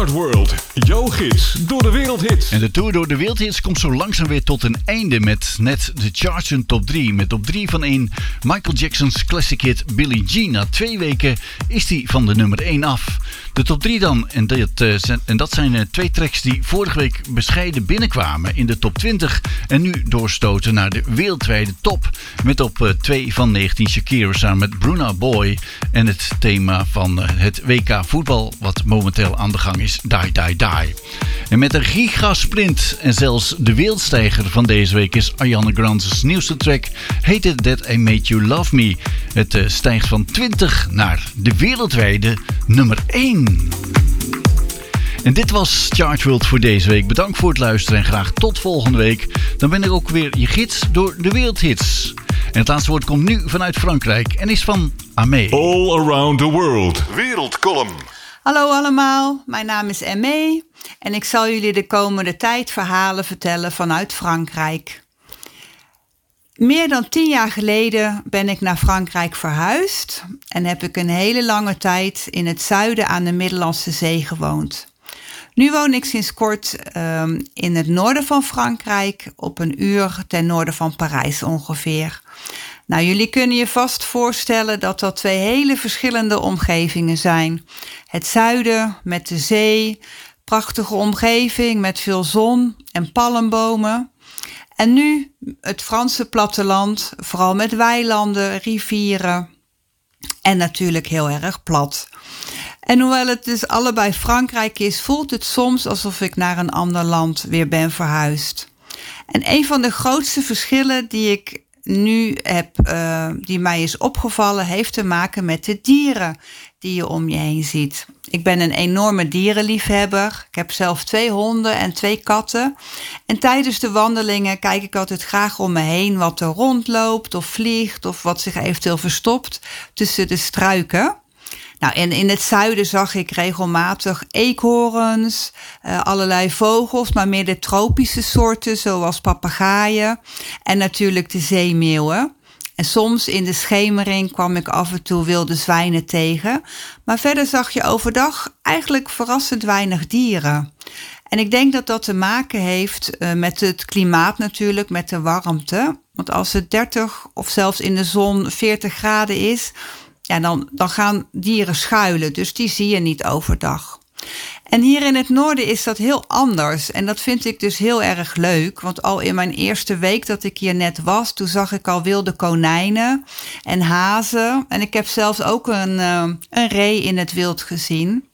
Chart World, jouw gids door de wereldhits. En de tour door de wereldhits komt zo langzaam weer tot een einde met net de charts en top 3. Met op 3 van 1 Michael Jackson's classic hit Billie Jean. Na 2 weken is die van de nummer 1 af. De top 3 dan, en dat zijn 2 tracks die vorige week bescheiden binnenkwamen in de top 20 en nu doorstoten naar de wereldwijde top. Met op 2 van 19 Shakira samen met Bruna Boy en het thema van het WK voetbal wat momenteel aan de gang is, Die Die Die. En met een gigasprint en zelfs de wereldstijger van deze week is Ariana Grande's nieuwste track Hated That I Made You Love Me. Het stijgt van 20 naar de wereldwijde nummer 1. En dit was Chart World voor deze week. Bedankt voor het luisteren en graag tot volgende week. Dan ben ik ook weer je gids door de wereldhits. En het laatste woord komt nu vanuit Frankrijk en is van Amé. All Around the World, Wereldcolumn. Hallo allemaal, mijn naam is Amé en ik zal jullie de komende tijd verhalen vertellen vanuit Frankrijk. Meer dan 10 jaar geleden ben ik naar Frankrijk verhuisd en heb ik een hele lange tijd in het zuiden aan de Middellandse Zee gewoond. Nu woon ik sinds kort in het noorden van Frankrijk, op een uur ten noorden van Parijs ongeveer. Nou, jullie kunnen je vast voorstellen dat dat 2 hele verschillende omgevingen zijn. Het zuiden met de zee, prachtige omgeving met veel zon en palmbomen. En nu het Franse platteland, vooral met weilanden, rivieren en natuurlijk heel erg plat. En hoewel het dus allebei Frankrijk is, voelt het soms alsof ik naar een ander land weer ben verhuisd. En een van de grootste verschillen die ik nu heb, die mij is opgevallen, heeft te maken met de dieren die je om je heen ziet. Ik ben een enorme dierenliefhebber. Ik heb zelf 2 honden en 2 katten. En tijdens de wandelingen kijk ik altijd graag om me heen wat er rondloopt of vliegt of wat zich eventueel verstopt tussen de struiken. Nou, en in het zuiden zag ik regelmatig eekhoorns, allerlei vogels, maar meer de tropische soorten zoals papegaaien en natuurlijk de zeemeeuwen. En soms in de schemering kwam ik af en toe wilde zwijnen tegen. Maar verder zag je overdag eigenlijk verrassend weinig dieren. En ik denk dat dat te maken heeft met het klimaat natuurlijk, met de warmte. Want als het 30 of zelfs in de zon 40 graden is, ja, dan gaan dieren schuilen. Dus die zie je niet overdag. En hier in het noorden is dat heel anders. En dat vind ik dus heel erg leuk. Want al in mijn eerste week dat ik hier net was, toen zag ik al wilde konijnen en hazen. En ik heb zelfs ook een ree in het wild gezien.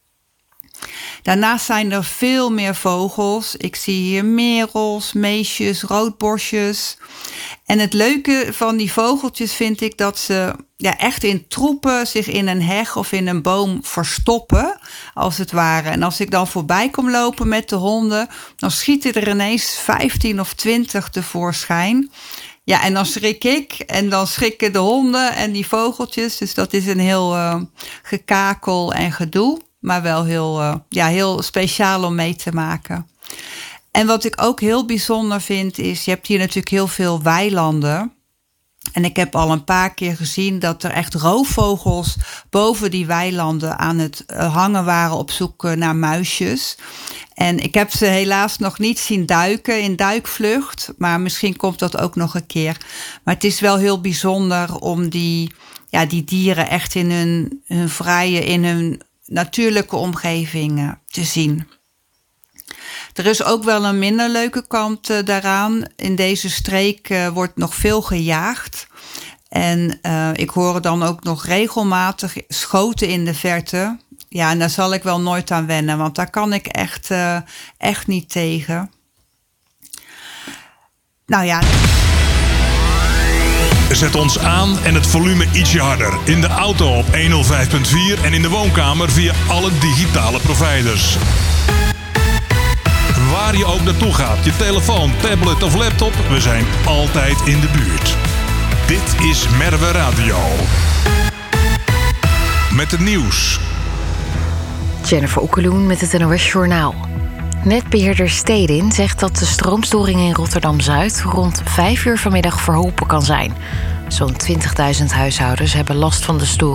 Daarnaast zijn er veel meer vogels. Ik zie hier merels, meesjes, roodborstjes. En het leuke van die vogeltjes vind ik dat ze echt in troepen zich in een heg of in een boom verstoppen, als het ware. En als ik dan voorbij kom lopen met de honden, dan schieten er ineens 15 of 20 tevoorschijn. Ja, en dan schrik ik en dan schrikken de honden en die vogeltjes. Dus dat is een heel gekakel en gedoe, maar wel heel speciaal om mee te maken. En wat ik ook heel bijzonder vind is, je hebt hier natuurlijk heel veel weilanden. En ik heb al een paar keer gezien dat er echt roofvogels boven die weilanden aan het hangen waren op zoek naar muisjes. En ik heb ze helaas nog niet zien duiken in duikvlucht, maar misschien komt dat ook nog een keer. Maar het is wel heel bijzonder om die dieren echt in hun vrije, in hun natuurlijke omgeving te zien. Er is ook wel een minder leuke kant daaraan. In deze streek wordt nog veel gejaagd. En ik hoor dan ook nog regelmatig schoten in de verte. Ja, en daar zal ik wel nooit aan wennen, want daar kan ik echt niet tegen. Nou ja. Zet ons aan en het volume ietsje harder. In de auto op 105.4 en in de woonkamer via alle digitale providers. Waar je ook naartoe gaat, je telefoon, tablet of laptop, we zijn altijd in de buurt. Dit is Merwe Radio. Met het nieuws. Jennifer Oekeloen met het NOS Journaal. Netbeheerder Stedin zegt dat de stroomstoring in Rotterdam-Zuid rond 5 uur vanmiddag verholpen kan zijn. Zo'n 20.000 huishoudens hebben last van de storing.